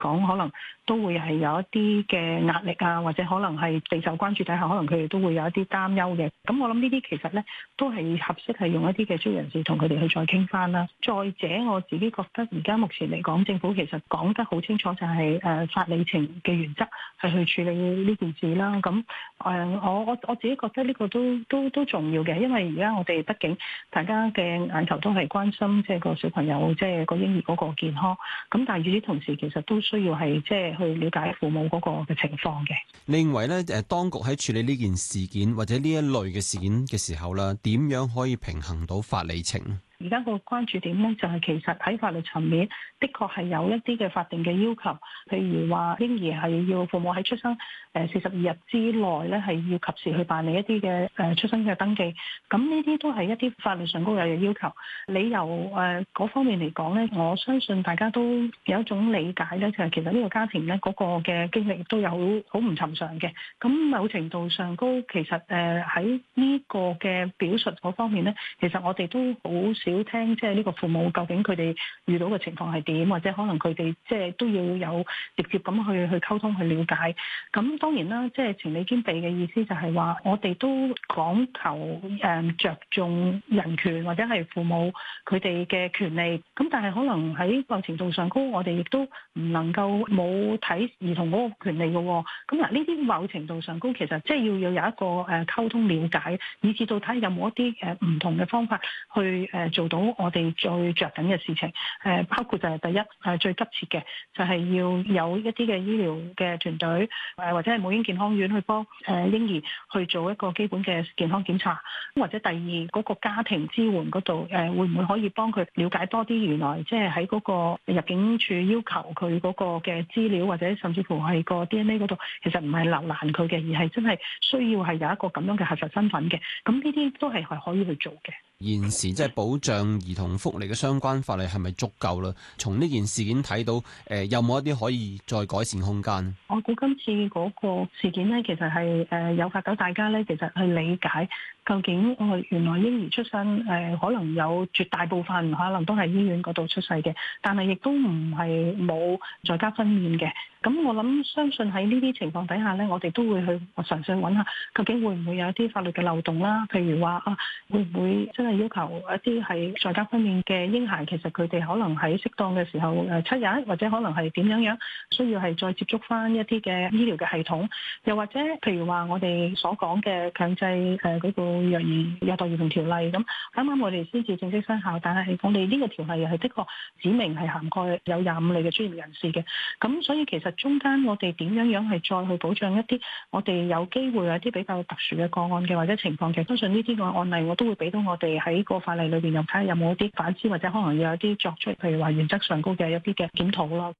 講，可能都會係有一啲嘅壓力啊，或者可能係備受關注底下，可能佢哋都會有一啲擔憂嘅。咁我諗呢啲其實咧都係合適係用一啲嘅專業人士同佢哋去再傾翻啦。再者，我自己覺得而家目前嚟講，政府其實講得好清楚，就係法理情嘅原則係去處理呢件事啦。咁我自己覺得呢個都重要嘅，因為而家我哋畢竟大家嘅眼球都係關心即係個小朋友即係個嬰兒嗰個健康。咁但係與此同時，其實都需要係即係去了解父母嗰個嘅情況嘅。 你認為咧當局喺處理呢件事件或者呢一類嘅事件嘅時候啦，點樣可以平衡到法理情？ 而家個關注點咧，就係其實喺法律層面，的確係有一啲嘅法定嘅要求，譬如話嬰兒係要父母喺出生42日之內咧，係要及時去辦理一啲嘅出生嘅登記。咁呢啲都係一啲法律上高有嘅要求。理由嗰方面嚟講咧，我相信大家都有一種理解咧，就係其實呢個家庭咧嗰個嘅經歷都有好唔尋常嘅。咁某程度上高，其實喺呢個嘅表述嗰方面咧，其實我哋都好少要聽即係呢個父母究竟佢哋遇到嘅情況係點，或者可能佢哋即係都要有直接咁去溝通去了解。咁當然啦，即係情理兼備嘅意思就係話，我哋都講求着重人權或者係父母佢哋嘅權利。咁但係可能喺某程度上高，我哋亦都唔能夠冇睇兒童嗰個權利嘅。咁嗱，呢啲某程度上高其實即係要有一個溝通了解，以至到睇有冇一啲唔同嘅方法去做到我哋最着緊嘅事情。包括就係第一最急切嘅就係要有一啲嘅醫療嘅團隊或者係母嬰健康院去幫嬰兒去做一個基本嘅健康檢查，或者第二嗰個家庭支援嗰度會唔會可以幫佢了解多啲原來即係喺嗰個入境處要求佢嗰個嘅資料，或者甚至乎係個 DNA 嗰度，其實唔係留難佢嘅，而係真係需要係有一個咁樣嘅核實身份嘅。咁呢啲都係可以去做嘅。 現時即係保障兒童福利嘅相關法例係咪足夠啦？從呢件事件睇到，有冇一啲可以再改善空間？ 我估今次嗰個事件呢，其實係誘發到大家呢，其實去理解究竟原來嬰兒出生可能有絕大部分可能都係醫院嗰度出世嘅，但係亦都唔係冇在家分娩嘅。咁我相信喺呢啲情況底下呢，我哋都會去嘗試揾下，究竟會唔會有一啲法律嘅漏洞啦？譬如話會唔會真係要求一啲係在家分娩嘅嬰孩，其實佢哋可能喺適當嘅時候7日，或者可能係點樣需要係再接觸翻一啲嘅醫療嘅系統，又或者譬如話我哋所講嘅強制嗰個虐待兒童條例咁，啱啱我哋先至正式生效，但係我哋呢個條例又係的確指明係涵蓋有25類嘅專業人士嘅，咁所以其實中間我哋點樣係再去保障一啲我哋有機會有啲比較特殊嘅個案嘅或者情況嘅，相信呢啲個案例我都會俾到我哋喺個法例裏邊又睇下有冇一啲反思，或者可能要有啲作出譬如話原則上高嘅一啲嘅檢討咯。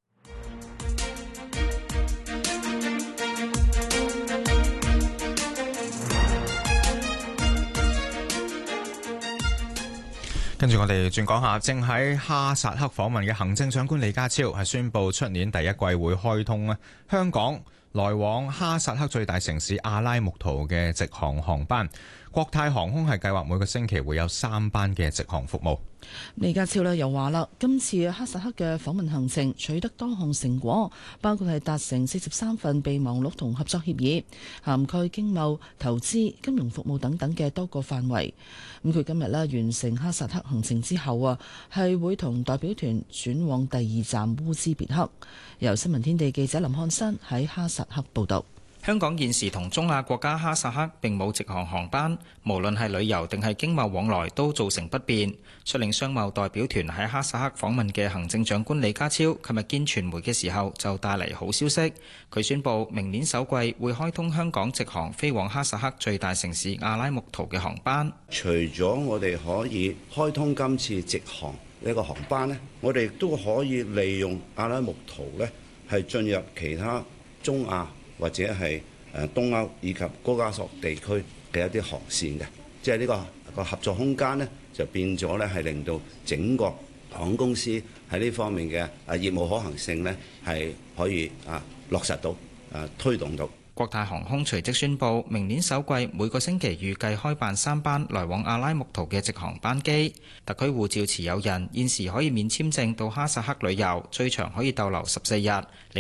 跟住我哋轉講下，正喺哈薩克訪問嘅行政長官李家超係宣布出年第一季會開通香港來往哈薩克最大城市阿拉木圖嘅直航航班。國泰航空係計劃每個星期會有3班嘅直航服務。 李家超又話啦，今次哈薩克嘅訪問行程取得多項成果，包括係達成43份備忘錄同合作協議，涵蓋經貿、投資、金融服務等等嘅多個範圍。咁佢今日完成哈薩克行程之後係會同代表團轉往第2站烏茲別克。由新聞天地記者林漢山喺哈薩克報道。 香港現時同中亞國家哈薩克並冇直航航班，無論係旅遊定係經貿往來都造成不便。率領商貿代表團喺哈薩克訪問嘅行政長官李家超，琴日見傳媒嘅時候就帶嚟好消息。佢宣布明年首季會開通香港直航飛往哈薩克最大城市阿拉木圖嘅航班。 除咗我哋可以開通今次直航呢個航班呢，我哋都可以利用阿拉木圖呢係進入其他中亞或者係東歐以及高加索地區嘅一啲航線嘅，即係呢個合作空間呢，就變咗咧係令到整個航空公司喺呢方面嘅業務可行性呢係可以落實到推動到。 國泰航空隨即宣布，明年首季每個星期預計開辦3班來往阿拉木圖嘅直航班機。特區護照持有人現時可以免簽證到哈薩克旅遊，最長可以逗留14日。